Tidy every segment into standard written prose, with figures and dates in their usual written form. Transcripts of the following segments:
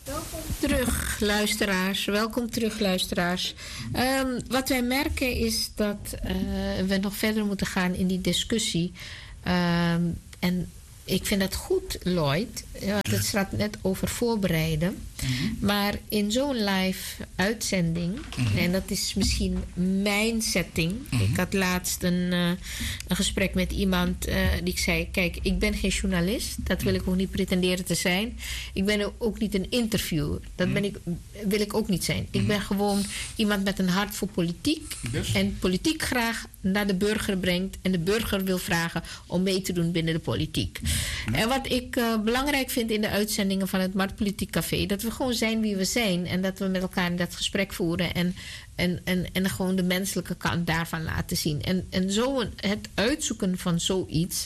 Welkom terug, luisteraars. Wat wij merken is dat we nog verder moeten gaan in die discussie. En ik vind het goed, Lloyd. Want het gaat net over voorbereiden. Mm-hmm. Maar in zo'n live uitzending... Mm-hmm. En dat is misschien mijn setting. Mm-hmm. Ik had laatst een gesprek met iemand die zei... Kijk, ik ben geen journalist. Dat wil ik ook niet pretenderen te zijn. Ik ben ook niet een interviewer. Dat wil ik ook niet zijn. Mm-hmm. Ik ben gewoon iemand met een hart voor politiek. Yes. En politiek graag naar de burger brengt. En de burger wil vragen om mee te doen binnen de politiek. Mm-hmm. En wat ik belangrijk vind in de uitzendingen van het Marktpolitiek Café... dat we gewoon zijn wie we zijn. En dat we met elkaar in dat gesprek voeren. En gewoon de menselijke kant daarvan laten zien. En zo het uitzoeken van zoiets...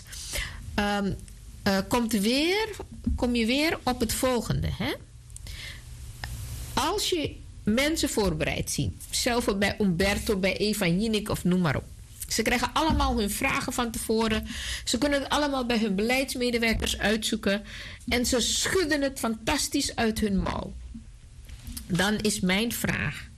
kom je weer op het volgende. Hè? Als je mensen voorbereid ziet... zelfs bij Umberto, bij Eva Jinek of noem maar op... Ze krijgen allemaal hun vragen van tevoren. Ze kunnen het allemaal bij hun beleidsmedewerkers uitzoeken. En ze schudden het fantastisch uit hun mouw. Dan is mijn vraag.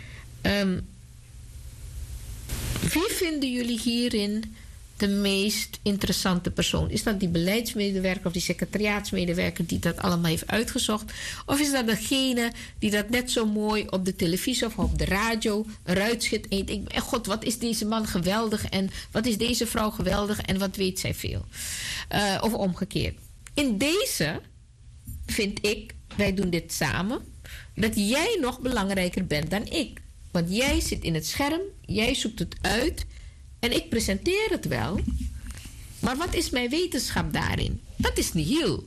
Wie vinden jullie hierin de meest interessante persoon? Is dat die beleidsmedewerker of die secretariaatsmedewerker die dat allemaal heeft uitgezocht? Of is dat degene die dat net zo mooi op de televisie of op de radio eruit schiet en je denkt, god, wat is deze man geweldig en wat is deze vrouw geweldig en wat weet zij veel? Of omgekeerd. In deze vind ik, wij doen dit samen, dat jij nog belangrijker bent dan ik. Want jij zit in het scherm, jij zoekt het uit... En ik presenteer het wel. Maar wat is mijn wetenschap daarin? Dat is nihil.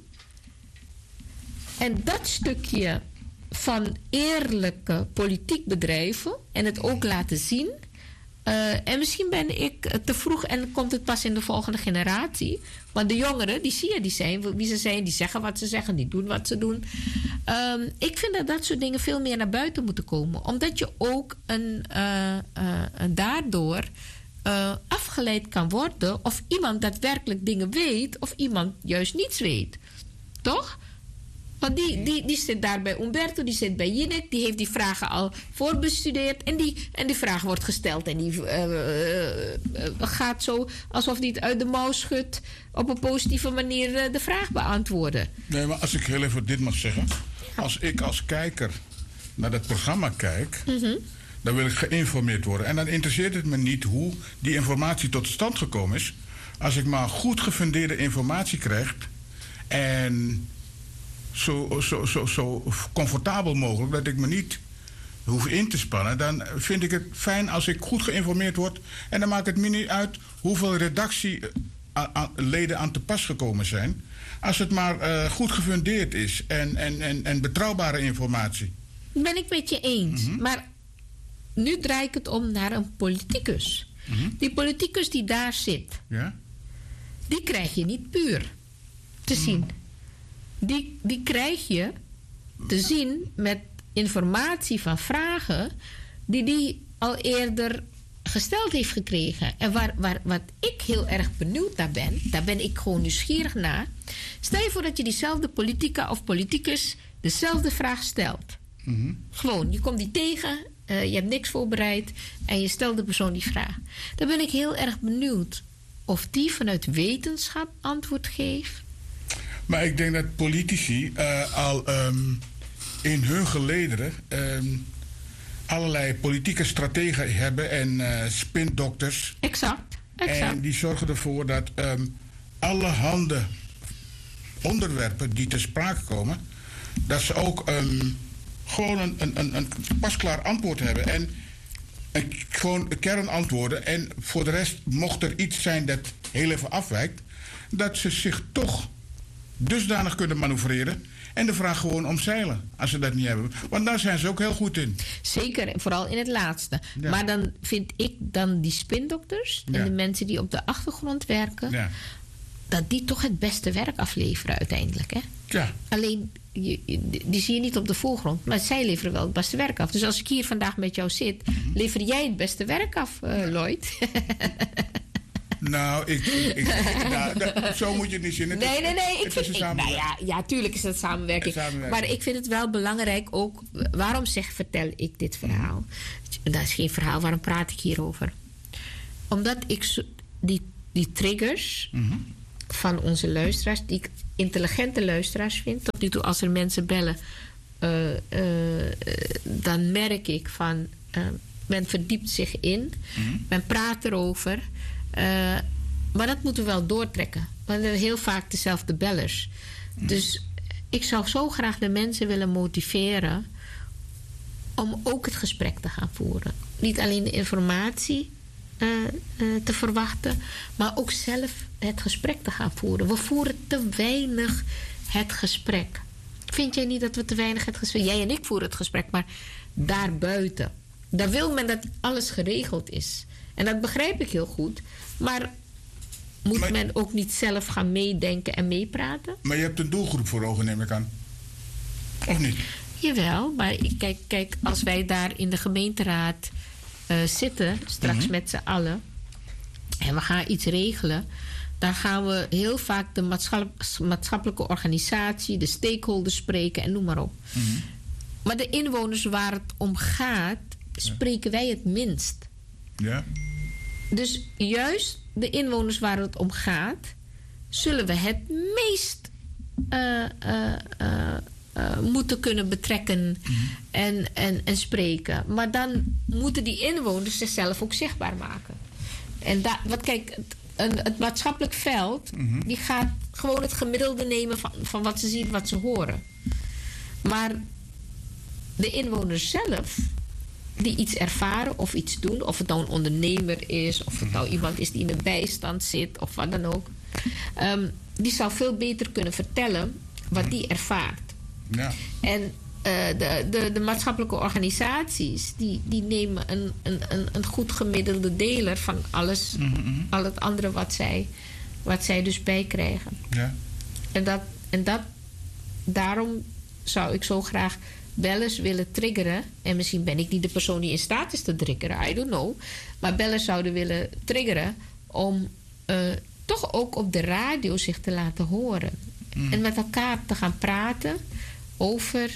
En dat stukje van eerlijke politiek bedrijven... en het ook laten zien... en misschien ben ik te vroeg en komt het pas in de volgende generatie. Want de jongeren, die zie je, die zijn wie ze zijn... die zeggen wat ze zeggen, die doen wat ze doen. Ik vind dat dat soort dingen veel meer naar buiten moeten komen. Omdat je ook daardoor... afgeleid kan worden of iemand daadwerkelijk dingen weet of iemand juist niets weet. Toch? Want die zit daar bij Umberto, die zit bij Jinek, die heeft die vragen al voorbestudeerd en die vraag wordt gesteld en die gaat zo alsof hij het uit de mouw schudt op een positieve manier de vraag beantwoorden. Nee, maar als ik heel even dit mag zeggen. Als ik als kijker naar dat programma kijk... Mm-hmm. Dan wil ik geïnformeerd worden. En dan interesseert het me niet hoe die informatie tot stand gekomen is. Als ik maar goed gefundeerde informatie krijg... en zo comfortabel mogelijk... dat ik me niet hoef in te spannen... dan vind ik het fijn als ik goed geïnformeerd word... en dan maakt het me niet uit hoeveel redactieleden aan te pas gekomen zijn... als het maar goed gefundeerd is en betrouwbare informatie. Ben ik met je eens. Mm-hmm. Maar... Nu draai ik het om naar een politicus. Mm-hmm. Die politicus die daar zit... Ja? Die krijg je niet puur te zien. Die krijg je te zien met informatie van vragen... die al eerder gesteld heeft gekregen. En wat ik heel erg benieuwd naar ben... daar ben ik gewoon nieuwsgierig naar... Stel je voor dat je diezelfde politica of politicus... dezelfde vraag stelt. Mm-hmm. Gewoon, je komt die tegen... je hebt niks voorbereid en je stelt de persoon die vraag. Dan ben ik heel erg benieuwd of die vanuit wetenschap antwoord geeft. Maar ik denk dat politici al in hun gelederen allerlei politieke strategen hebben en spindokters. Exact. En die zorgen ervoor dat allerhande onderwerpen die ter sprake komen, dat ze ook gewoon een pasklaar antwoord hebben. En gewoon kernantwoorden. En voor de rest, mocht er iets zijn dat heel even afwijkt, dat ze zich toch dusdanig kunnen manoeuvreren en de vraag gewoon omzeilen, als ze dat niet hebben. Want daar zijn ze ook heel goed in. Zeker, vooral in het laatste. Ja. Maar dan vind ik dan die spindokters en de mensen die op de achtergrond werken, dat die toch het beste werk afleveren uiteindelijk. Hè? Ja. Alleen, die zie je niet op de voorgrond, maar zij leveren wel het beste werk af. Dus als ik hier vandaag met jou zit, lever jij het beste werk af, Lloyd. Nou, zo moet je het niet zien. Ja, tuurlijk is het samenwerking. Maar ik vind het wel belangrijk ook. Waarom vertel ik dit verhaal? Dat is geen verhaal, waarom praat ik hierover? Omdat ik die triggers van onze luisteraars, die ik intelligente luisteraars vind. Tot nu toe, als er mensen bellen, dan merk ik van men verdiept zich in, men praat erover. Maar dat moeten we wel doortrekken. Want we hebben heel vaak dezelfde bellers. Dus ik zou zo graag de mensen willen motiveren om ook het gesprek te gaan voeren. Niet alleen de informatie te verwachten, maar ook zelf het gesprek te gaan voeren. We voeren te weinig het gesprek. Vind jij niet dat we te weinig het gesprek... Jij en ik voeren het gesprek, maar daarbuiten. Daar wil men dat alles geregeld is. En dat begrijp ik heel goed. Maar moet men ook niet zelf gaan meedenken en meepraten? Maar je hebt een doelgroep voor ogen, neem ik aan. Of niet? Jawel, maar kijk, als wij daar in de gemeenteraad zitten, straks met z'n allen, en we gaan iets regelen, dan gaan we heel vaak de maatschappelijke organisatie, de stakeholders spreken en noem maar op. Maar de inwoners waar het om gaat, spreken wij het minst. Ja. Dus juist de inwoners waar het om gaat, zullen we het meest moeten kunnen betrekken en spreken. Maar dan moeten die inwoners zichzelf ook zichtbaar maken. En kijk, het maatschappelijk veld, die gaat gewoon het gemiddelde nemen van wat ze zien, wat ze horen. Maar de inwoners zelf, die iets ervaren of iets doen, of het nou een ondernemer is, of het nou iemand is die in de bijstand zit, of wat dan ook, die zou veel beter kunnen vertellen wat die ervaart. Ja. En de maatschappelijke organisaties, die nemen een goed gemiddelde deler van alles, al het andere wat zij dus bijkrijgen. Ja. En daarom zou ik zo graag bellers willen triggeren. En misschien ben ik niet de persoon die in staat is te triggeren, I don't know. Maar bellers zouden willen triggeren om toch ook op de radio zich te laten horen. En met elkaar te gaan praten over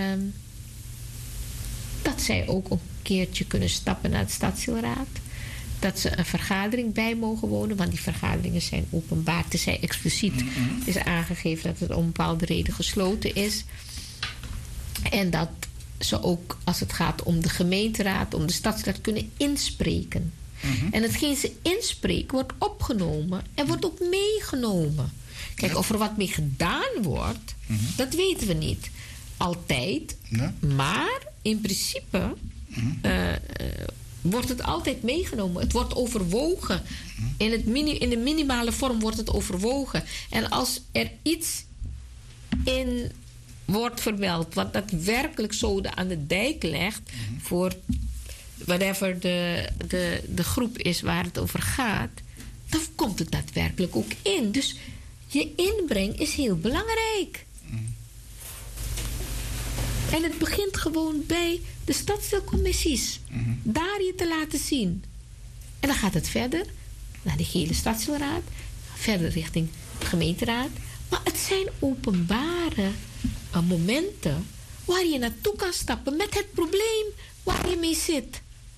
dat zij ook een keertje kunnen stappen naar de stadsdeelraad. Dat ze een vergadering bij mogen wonen, want die vergaderingen zijn openbaar. Tenzij expliciet is aangegeven dat het om een bepaalde reden gesloten is. En dat ze ook, als het gaat om de gemeenteraad, om de stadsraad, kunnen inspreken. En hetgeen ze inspreken wordt opgenomen en wordt ook meegenomen. Kijk, of er wat mee gedaan wordt, dat weten we niet altijd. Maar in principe wordt het altijd meegenomen. Het wordt overwogen. In de minimale vorm wordt het overwogen. En als er iets in wordt vermeld wat daadwerkelijk zoden aan de dijk legt voor whatever de groep is waar het over gaat, dan komt het daadwerkelijk ook in. Dus je inbreng is heel belangrijk. En het begint gewoon bij de stadsdeelcommissies. Daar je te laten zien. En dan gaat het verder naar de gehele stadsdeelraad, verder richting de gemeenteraad. Maar het zijn openbare momenten waar je naartoe kan stappen met het probleem waar je mee zit.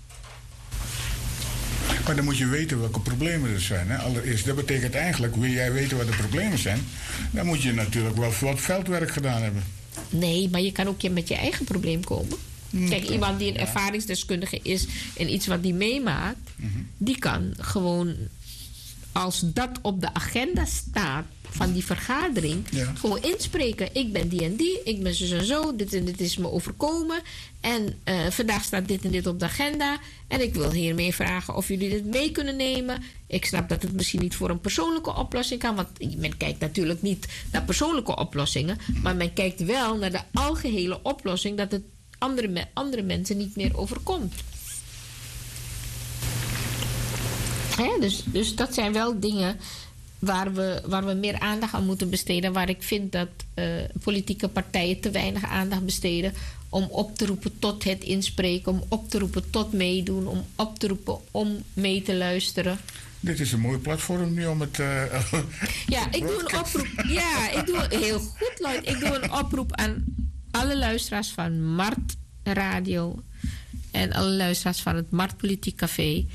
Maar dan moet je weten welke problemen er zijn. Hè? Allereerst, dat betekent eigenlijk, wil jij weten wat de problemen zijn, dan moet je natuurlijk wel wat veldwerk gedaan hebben. Nee, maar je kan ook met je eigen probleem komen. Kijk, iemand die een ervaringsdeskundige is en iets wat die meemaakt, die kan gewoon, als dat op de agenda staat van die vergadering, gewoon inspreken. Ik ben die en die, ik ben zo en zo, dit en dit is me overkomen. En vandaag staat dit en dit op de agenda. En ik wil hiermee vragen of jullie dit mee kunnen nemen. Ik snap dat het misschien niet voor een persoonlijke oplossing kan. Want men kijkt natuurlijk niet naar persoonlijke oplossingen. Maar men kijkt wel naar de algehele oplossing, dat het andere mensen niet meer overkomt. Dus dat zijn wel dingen waar we meer aandacht aan moeten besteden. Waar ik vind dat politieke partijen te weinig aandacht besteden. Om op te roepen tot het inspreken. Om op te roepen tot meedoen. Om op te roepen om mee te luisteren. Dit is een mooi platform nu om het... Ja, ik doe een oproep. Ja, ik doe heel goed, Lloyd. Ik doe een oproep aan alle luisteraars van Mart Radio en alle luisteraars van het Mart Politiek Café.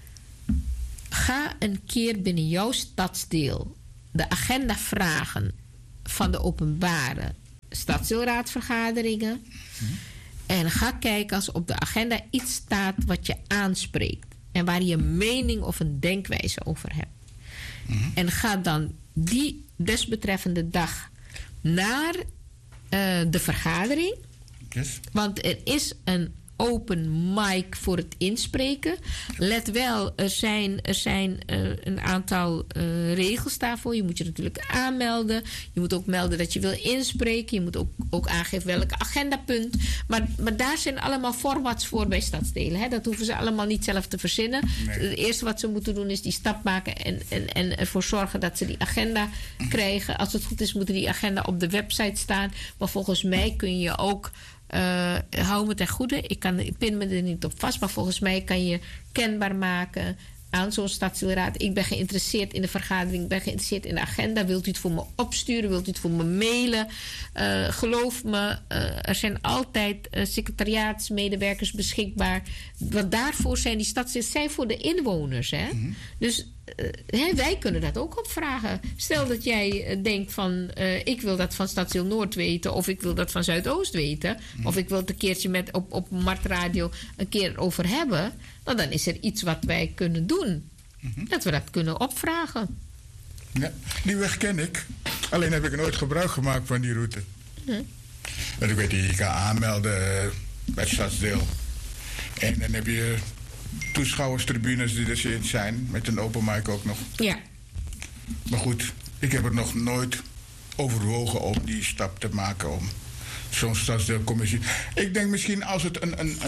Ga een keer binnen jouw stadsdeel de agenda vragen van de openbare stadsdeelraadvergaderingen. En ga kijken als op de agenda iets staat wat je aanspreekt. En waar je een mening of een denkwijze over hebt. En ga dan die desbetreffende dag naar de vergadering. Yes. Want er is een open mic voor het inspreken. Let wel, er zijn een aantal regels daarvoor. Je moet je natuurlijk aanmelden. Je moet ook melden dat je wil inspreken. Je moet ook aangeven welke agendapunt. Maar daar zijn allemaal formats voor bij stadsdelen. Hè? Dat hoeven ze allemaal niet zelf te verzinnen. Nee. Het eerste wat ze moeten doen is die stap maken en ervoor zorgen dat ze die agenda krijgen. Als het goed is, moet die agenda op de website staan. Maar volgens mij kun je ook... hou me ten goede. Ik pin me er niet op vast. Maar volgens mij kan je kenbaar maken aan zo'n stadsdeelraad. Ik ben geïnteresseerd in de vergadering. Ik ben geïnteresseerd in de agenda. Wilt u het voor me opsturen? Wilt u het voor me mailen? Geloof me, er zijn altijd secretariaatsmedewerkers beschikbaar. Want daarvoor zijn die stadsdeelraden zijn voor de inwoners. Hè? Dus wij kunnen dat ook opvragen. Stel dat jij denkt van... ik wil dat van Stadsdeel Noord weten... of ik wil dat van Zuidoost weten... of ik wil het een keertje op Mart Radio een keer over hebben... dan is er iets wat wij kunnen doen. Dat we dat kunnen opvragen. Ja, die weg ken ik. Alleen heb ik nooit gebruik gemaakt van die route. Want ik weet, je kan aanmelden bij het stadsdeel. En dan heb je... toeschouwerstribunes die er zijn, met een open mic ook nog. Ja. Maar goed, ik heb het nog nooit overwogen om die stap te maken om zo'n stadsdeelcommissie. Ik denk misschien als het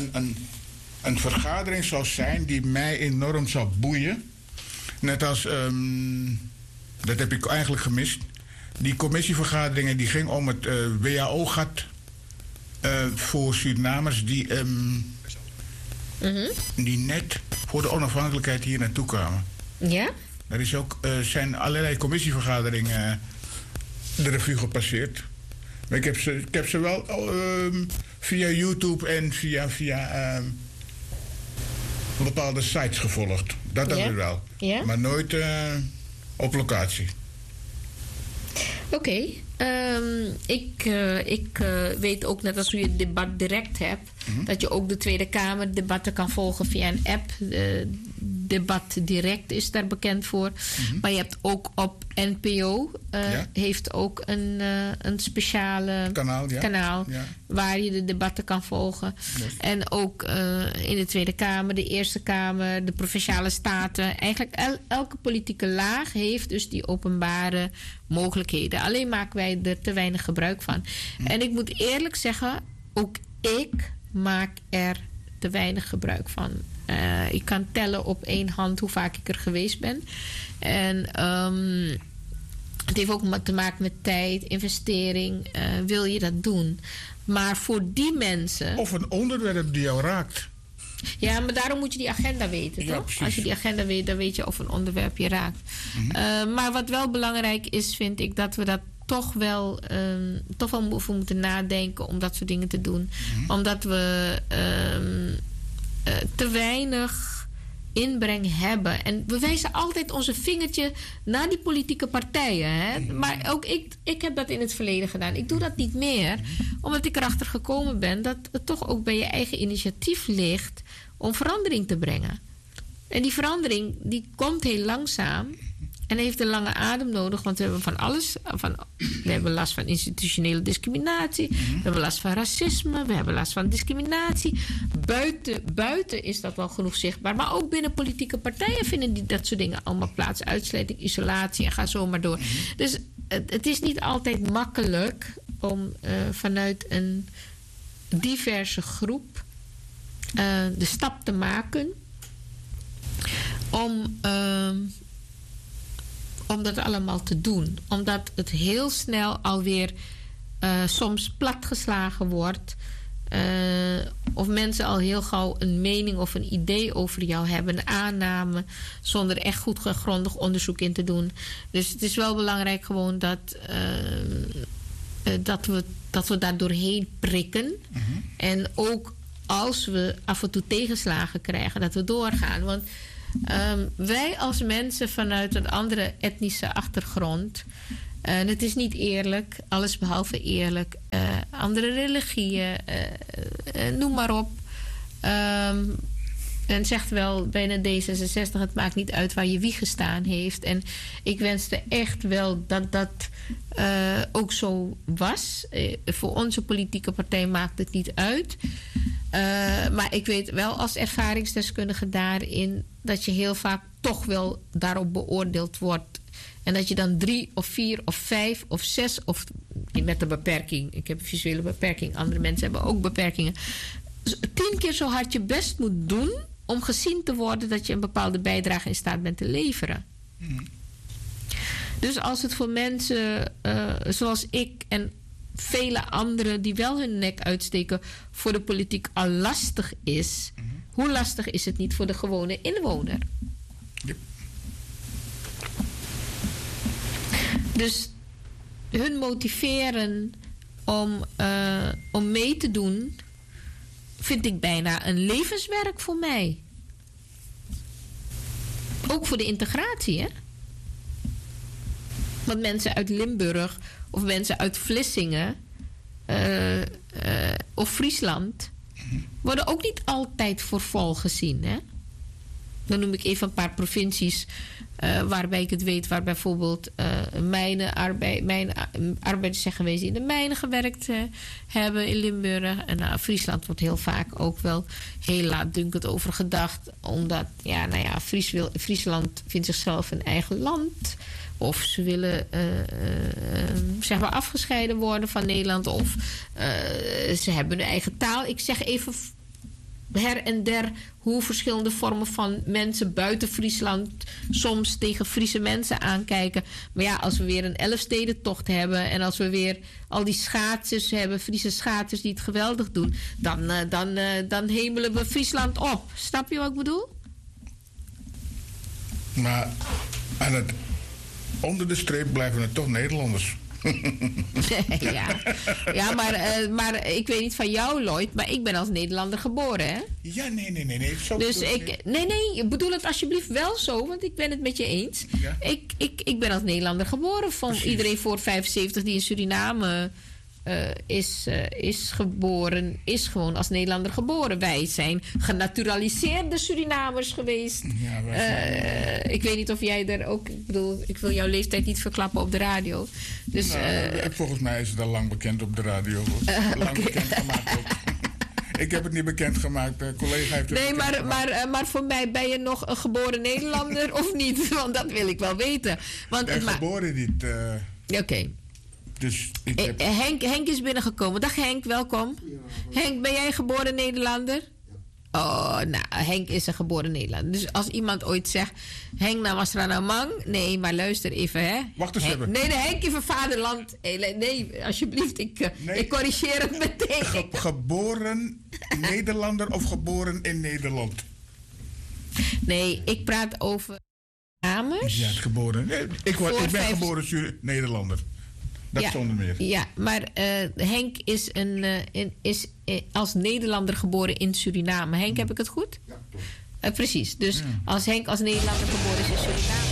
een vergadering zou zijn die mij enorm zou boeien. Net als, dat heb ik eigenlijk gemist. Die commissievergaderingen die ging om het WHO-gat voor Surinamers die... die net voor de onafhankelijkheid hier naartoe kwamen. Ja? Er is ook, zijn allerlei commissievergaderingen de revue gepasseerd. Maar ik heb ze wel via YouTube en via bepaalde sites gevolgd. Dat hebben we wel. Ja? Maar nooit op locatie. Oké. Ik weet ook, net als u het debat direct hebt... dat je ook de Tweede Kamer debatten kan volgen via een app. Debat direct is daar bekend voor. Maar je hebt ook op NPO... heeft ook een speciale kanaal waar je de debatten kan volgen. Yes. En ook in de Tweede Kamer, de Eerste Kamer... de Provinciale Staten. Eigenlijk elke politieke laag heeft dus die openbare mogelijkheden. Alleen maken wij er te weinig gebruik van. En ik moet eerlijk zeggen, ook ik maak er te weinig gebruik van. Ik kan tellen op één hand hoe vaak ik er geweest ben. En het heeft ook te maken met tijd, investering. Wil je dat doen? Maar voor die mensen... Of een onderwerp die jou raakt. Ja, maar daarom moet je die agenda weten, toch? Precies. Als je die agenda weet, dan weet je of een onderwerp je raakt. Maar wat wel belangrijk is, vind ik, dat we dat toch wel over moeten nadenken om dat soort dingen te doen. Omdat we te weinig inbreng hebben. En we wijzen altijd onze vingertje naar die politieke partijen. Hè? Maar ook ik heb dat in het verleden gedaan. Ik doe dat niet meer. Omdat ik erachter gekomen ben dat het toch ook bij je eigen initiatief ligt om verandering te brengen. En die verandering die komt heel langzaam. En heeft een lange adem nodig, want we hebben van alles. We hebben last van institutionele discriminatie. We hebben last van racisme. We hebben last van discriminatie. Buiten is dat wel genoeg zichtbaar. Maar ook binnen politieke partijen vinden die dat soort dingen allemaal plaats. Uitsluiting, isolatie en ga zo maar door. Dus het is niet altijd makkelijk om vanuit een diverse groep de stap te maken om dat allemaal te doen. Omdat het heel snel alweer soms platgeslagen wordt of mensen al heel gauw een mening of een idee over jou hebben, een aanname, zonder echt goed gegrondig onderzoek in te doen. Dus het is wel belangrijk gewoon dat we daar doorheen prikken. Mm-hmm. En ook als we af en toe tegenslagen krijgen, dat we doorgaan. Want wij als mensen vanuit een andere etnische achtergrond, en het is niet eerlijk, alles behalve eerlijk. Andere religieën, noem maar op. En zegt wel bijna D66, het maakt niet uit waar je wieg gestaan heeft. En ik wenste echt wel dat dat ook zo was. Voor onze politieke partij maakt het niet uit. Maar ik weet wel als ervaringsdeskundige daarin dat je heel vaak toch wel daarop beoordeeld wordt. En dat je dan 3 of 4 of 5 of 6 of met een beperking. Ik heb een visuele beperking. Andere mensen hebben ook beperkingen. 10 keer zo hard je best moet doen om gezien te worden dat je een bepaalde bijdrage in staat bent te leveren. Mm. Dus als het voor mensen zoals ik en vele anderen die wel hun nek uitsteken voor de politiek al lastig is, hoe lastig is het niet voor de gewone inwoner? Yep. Dus hun motiveren om mee te doen, vind ik bijna een levenswerk voor mij. Ook voor de integratie, hè? Want mensen uit Limburg of mensen uit Vlissingen of Friesland worden ook niet altijd voor vol gezien, hè? Dan noem ik even een paar provincies waarbij ik het weet, waar bijvoorbeeld mijn arbeiders zijn geweest die in de mijnen gewerkt hebben in Limburg. En Friesland wordt heel vaak ook wel heel laatdunkend over gedacht. Omdat, Friesland vindt zichzelf een eigen land. Of ze willen zeg maar afgescheiden worden van Nederland. Of ze hebben hun eigen taal. Ik zeg even her en der hoe verschillende vormen van mensen buiten Friesland soms tegen Friese mensen aankijken. Maar ja, als we weer een Elfstedentocht hebben en als we weer al die schaatsers hebben, Friese schaatsers die het geweldig doen, dan hemelen we Friesland op. Snap je wat ik bedoel? Maar onder de streep blijven het toch Nederlanders. Ja, maar ik weet niet van jou, Lloyd, maar ik ben als Nederlander geboren, hè? Ja, nee. Zo dus ik bedoel het alsjeblieft wel zo, want ik ben het met je eens. Ja. Ik ben als Nederlander geboren. Van iedereen voor 75 die in Suriname is geboren, is gewoon als Nederlander geboren. Wij zijn genaturaliseerde Surinamers geweest. Ja, ik weet niet of jij er ook... Ik bedoel, ik wil jouw leeftijd niet verklappen op de radio. Dus, volgens mij is het al lang bekend op de radio. Lang bekend gemaakt ook. Ik heb het niet bekendgemaakt. De collega heeft het maar voor mij ben je nog een geboren Nederlander of niet? Want dat wil ik wel weten. Want geboren niet. Oké. Dus Henk is binnengekomen. Dag Henk, welkom. Ja, Henk, ben jij een geboren Nederlander? Ja. Oh, nou, Henk is een geboren Nederlander. Dus als iemand ooit zegt, Henk naar Wasranamang. Nee, maar luister even, hè. Wacht eens even. Nee, Henk is van vaderland. Nee, alsjeblieft, ik corrigeer het meteen. Geboren Nederlander of geboren in Nederland? Nee, ik praat over Amers. Ja, geboren. Nee, ik ben geboren Nederlander. Dat zonder meer. Ja, maar Henk is als Nederlander geboren in Suriname. Henk, heb ik het goed? Ja, toch. Precies. Dus als Henk als Nederlander geboren is in Suriname.